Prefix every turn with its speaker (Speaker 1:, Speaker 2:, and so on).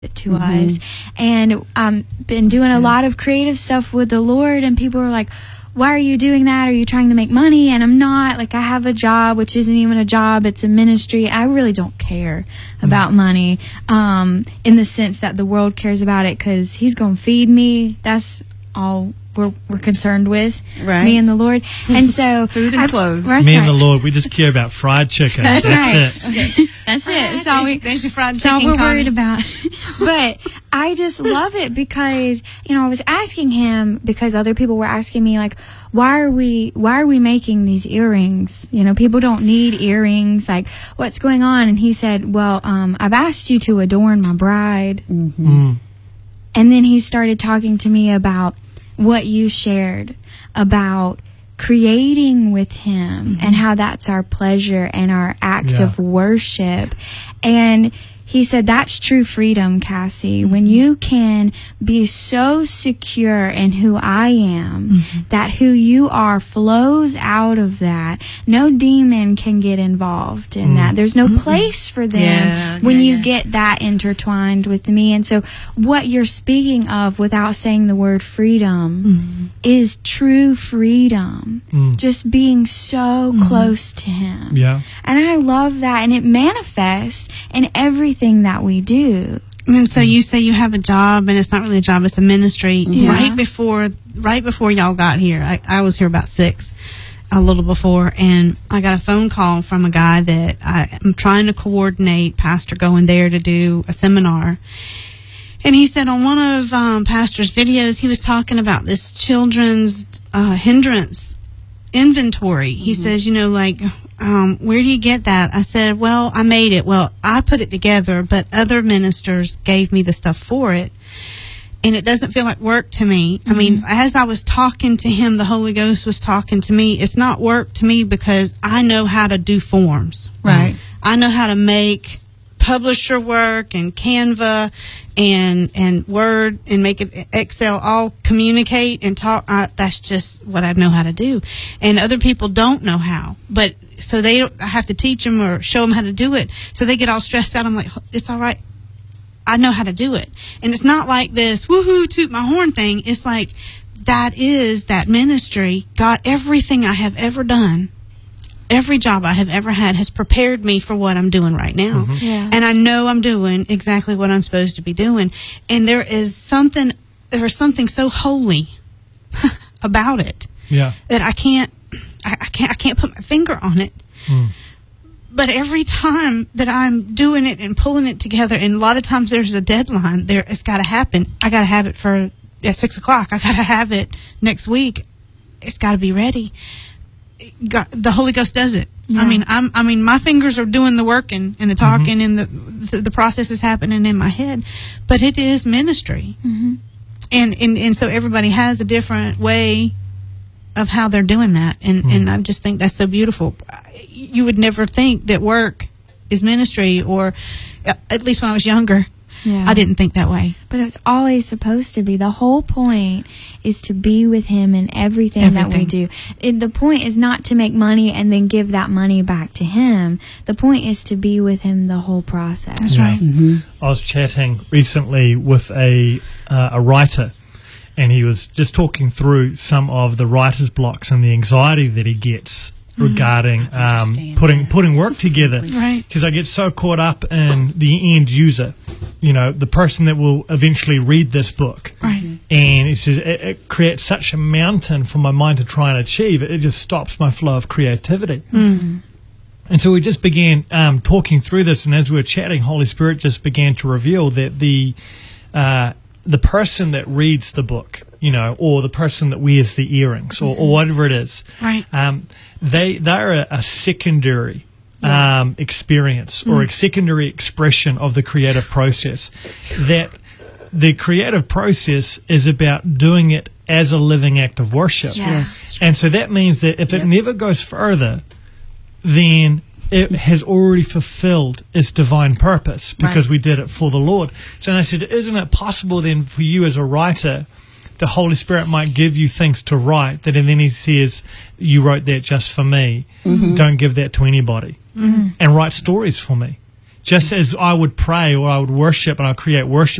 Speaker 1: to us. And been doing a lot of creative stuff with the Lord, and people are like, why are you doing that? Are you trying to make money? And I'm not. Like, I have a job, which isn't even a job. It's a ministry. I really don't care about money in the sense that the world cares about it, because he's going to feed me. That's all we're concerned with,
Speaker 2: right?
Speaker 1: Me and the Lord. And so
Speaker 2: food and clothes.
Speaker 3: Me and the Lord, we just care about fried chicken. That's
Speaker 1: right.
Speaker 3: it.
Speaker 1: Okay. That's it.
Speaker 2: There's your fried
Speaker 1: that's
Speaker 2: chicken.
Speaker 1: all we're
Speaker 2: Connie.
Speaker 1: worried about. But I just love it because, I was asking him, because other people were asking me, like, why are we making these earrings? People don't need earrings. Like, what's going on? And he said, well, I've asked you to adorn my bride. And then he started talking to me about what you shared about creating with him and how that's our pleasure and our act of worship. And he said, that's true freedom, Cassie. When you can be so secure in who I am, that who you are flows out of that. No demon can get involved in that. There's no place for them when you get that intertwined with me. And so what you're speaking of, without saying the word freedom, is true freedom. Just being so close to him.
Speaker 3: Yeah.
Speaker 1: And I love that. And it manifests in everything that we do.
Speaker 2: And so you say you have a job, and it's not really a job, it's a ministry. Right before y'all got here, I was here about 6, a little before, and I got a phone call from a guy that I'm trying to coordinate pastor going there to do a seminar. And he said on one of pastor's videos, he was talking about this children's hindrance inventory. He says, where do you get that? I said, well, I made it. Well, I put it together, but other ministers gave me the stuff for it. And it doesn't feel like work to me. I mean, as I was talking to him, the Holy Ghost was talking to me. It's not work to me because I know how to do forms.
Speaker 1: Right.
Speaker 2: I know how to make publisher work and Canva and Word and make it Excel all communicate and talk. That's just what I know how to do. And other people don't know how. But so I have to teach them or show them how to do it. So they get all stressed out. I'm like, it's all right. I know how to do it. And it's not like this woohoo toot my horn thing. It's like that ministry. God, everything I have ever done, every job I have ever had has prepared me for what I'm doing right now. And I know I'm doing exactly what I'm supposed to be doing. And there is something so holy about it that I can't put my finger on it. But every time that I'm doing it and pulling it together, and a lot of times there's a deadline there, it's got to happen. I got to have it at 6 o'clock. I got to have it next week. It's got to be ready. The Holy Ghost does it. I mean, my fingers are doing the working and the talking, and the process is happening in my head. But it is ministry, and so everybody has a different way of how they're doing that, and I just think that's so beautiful. You would never think that work is ministry, or at least when I was younger, I didn't think that way.
Speaker 1: But it's always supposed to be. The whole point is to be with him in everything that we do. The point is not to make money and then give that money back to him. The point is to be with him the whole process.
Speaker 2: That's right.
Speaker 3: I was chatting recently with a writer, and he was just talking through some of the writer's blocks and the anxiety that he gets regarding putting work together.
Speaker 2: Right.
Speaker 3: Because I get so caught up in the end user, the person that will eventually read this book.
Speaker 2: Right.
Speaker 3: And he says it creates such a mountain for my mind to try and achieve. It just stops my flow of creativity. And so we just began talking through this, and as we were chatting, Holy Spirit just began to reveal that the person that reads the book, or the person that wears the earrings, or whatever it is,
Speaker 2: right?
Speaker 3: They're a secondary experience or a secondary expression of the creative process. That the creative process is about doing it as a living act of worship.
Speaker 2: Yes.
Speaker 3: And so that means that if it never goes further, then it has already fulfilled its divine purpose because we did it for the Lord. So I said, isn't it possible then for you as a writer, the Holy Spirit might give you things to write, and then he says, you wrote that just for me. Don't give that to anybody. And write stories for me. Just as I would pray or I would worship and I create worship